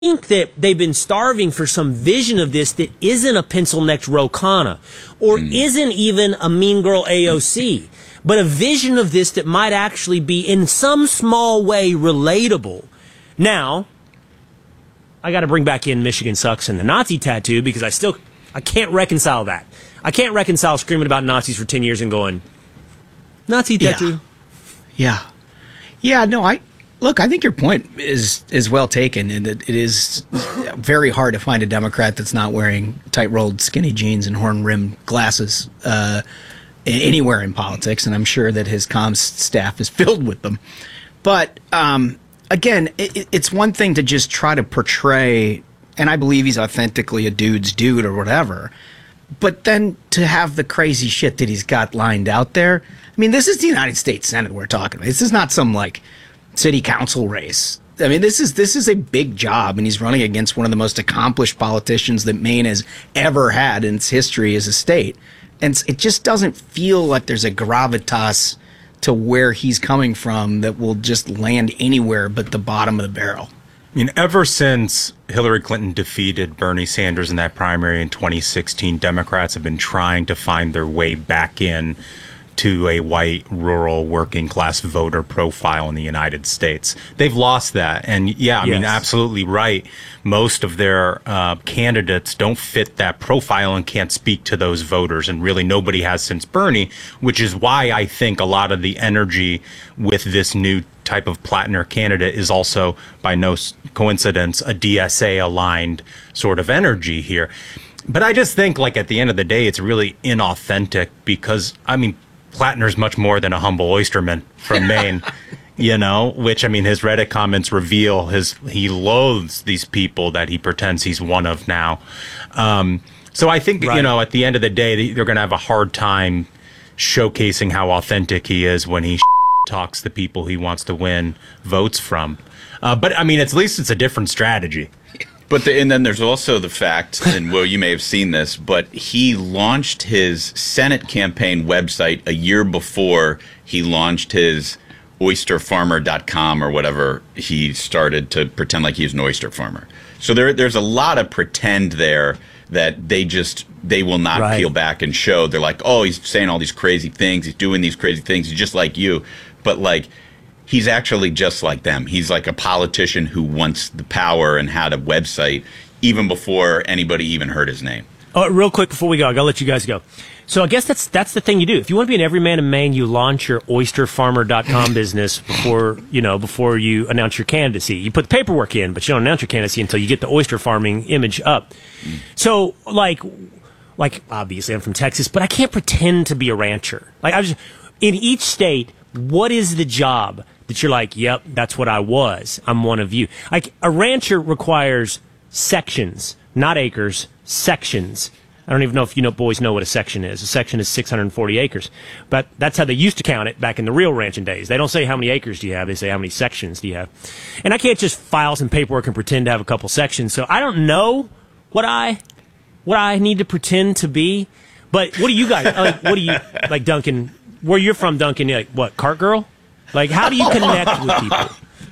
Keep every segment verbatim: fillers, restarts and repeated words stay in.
think that they've been starving for some vision of this that isn't a pencil-necked Ro Khanna or mm. isn't even a mean girl A O C, but a vision of this that might actually be in some small way relatable. Now, I got to bring back in Michigan Sucks and the Nazi tattoo because I still I can't reconcile that. I can't reconcile screaming about Nazis for ten years and going, Nazi tattoo. Yeah. Yeah, yeah no, I... Look, I think your point is is well taken, and it, it is very hard to find a Democrat that's not wearing tight-rolled skinny jeans and horn-rimmed glasses uh, anywhere in politics, and I'm sure that his comms staff is filled with them. But, um, again, it, it's one thing to just try to portray, and I believe he's authentically a dude's dude or whatever, but then to have the crazy shit that he's got lined out there. I mean, this is the United States Senate we're talking about. This is not some, like, city council race. I mean, this is this is a big job, and he's running against one of the most accomplished politicians that Maine has ever had in its history as a state. And it just doesn't feel like there's a gravitas to where he's coming from that will just land anywhere but the bottom of the barrel. I mean, ever since Hillary Clinton defeated Bernie Sanders in that primary in twenty sixteen, Democrats have been trying to find their way back in to a white, rural, working-class voter profile in the United States. They've lost that. And, yeah, I yes. mean, absolutely right. Most of their uh, candidates don't fit that profile and can't speak to those voters, and really nobody has since Bernie, which is why I think a lot of the energy with this new type of Plattner candidate is also, by no coincidence, a D S A-aligned sort of energy here. But I just think, like, at the end of the day, it's really inauthentic because, I mean, Plattner's much more than a humble oysterman from Maine, you know, which, I mean, his Reddit comments reveal his he loathes these people that he pretends he's one of now. Um, so I think, right. you know, at the end of the day, they're going to have a hard time showcasing how authentic he is when he talks the people he wants to win votes from. Uh, but, I mean, at least it's a different strategy. But the, and then there's also the fact, and Will, you may have seen this, but he launched his Senate campaign website a year before he launched his oyster farmer dot com or whatever he started to pretend like he's an oyster farmer. So there, there's a lot of pretend there that they just, they will not right. peel back and show. They're like, oh, he's saying all these crazy things. He's doing these crazy things. He's just like you. But like, he's actually just like them. He's like a politician who wants the power and had a website even before anybody even heard his name. Oh, real quick before we go, I gotta let you guys go. So I guess that's that's the thing you do. If you want to be an everyman in Maine, you launch your oyster farmer dot com business before you know before you announce your candidacy. You put the paperwork in, but you don't announce your candidacy until you get the oyster farming image up. Mm. So like like obviously I'm from Texas, but I can't pretend to be a rancher. Like I was in each state. What is the job that you're like, yep, that's what I was. I'm one of you. Like a rancher requires sections, not acres, sections. I don't even know if you know boys know what a section is. A section is six hundred forty acres. But that's how they used to count it back in the real ranching days. They don't say how many acres do you have. They say how many sections do you have. And I can't just file some paperwork and pretend to have a couple sections. So I don't know what I what I need to pretend to be. But what do you guys, like, what do you, like Duncan, where you're from, Duncan, you're like, what, cart girl? Like, how do you connect with people?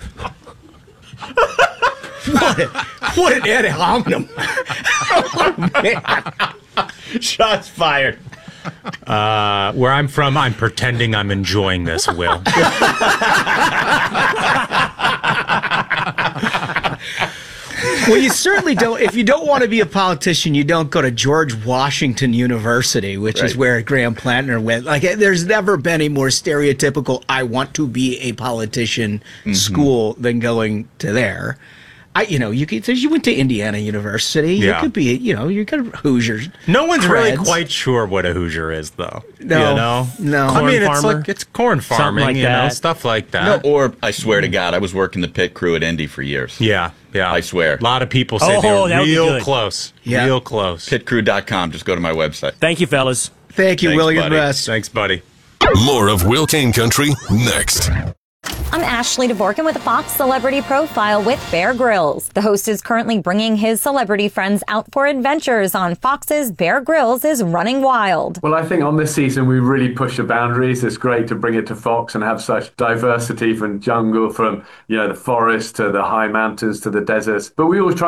What, what an ad hominem. Oh, man. Shots fired. Uh, where I'm from, I'm pretending I'm enjoying this, Will. Well, you certainly don't. If you don't want to be a politician, you don't go to George Washington University, which right. is where Graham Plattner went. Like, there's never been a more stereotypical "I want to be a politician" mm-hmm. school than going to there. I, you know, you could, you went to Indiana University. Yeah. You could be, you know, you got Hoosiers. No one's Preds. really quite sure what a Hoosier is, though. No, you know? no. I mean, farmer? it's like it's corn farming, like you that. know, stuff like that. No, or I swear to God, I was working the pit crew at Indy for years. Yeah, yeah. I swear. A lot of people say oh, they're real good. close. Yeah. Real close. pit crew dot com. Just go to my website. Thank you, fellas. Thank you, Thanks, William buddy. West. Thanks, buddy. More of Will Kane Country next. I'm Ashley Dvorkin with a Fox Celebrity Profile with Bear Grylls. The host is currently bringing his celebrity friends out for adventures on Fox's Bear Grylls is Running Wild. Well, I think on this season we really push the boundaries. It's great to bring it to Fox and have such diversity from jungle, from, you know, the forest to the high mountains to the deserts. But we always try